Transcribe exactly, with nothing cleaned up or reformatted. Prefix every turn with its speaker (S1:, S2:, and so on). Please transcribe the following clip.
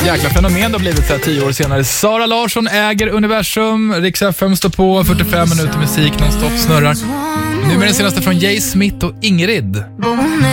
S1: Jäkla fenomen då blivit så här tio år senare. Sara Larsson äger universum. Rix F M står på. fyrtiofem minuter musik nonstop snurrar. Nu med den senaste från Jay Smith och Ingrid.